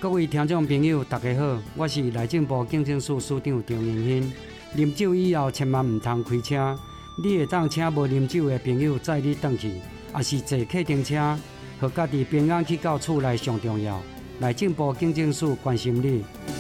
各位听众朋友，大家好，我是内政部警政署署长张荣兴。啉酒以后，千万唔通开车。你会当请无啉酒的朋友载你返去，也是坐客停车，互家己平安去到厝内上重要。内政部警政署关心你。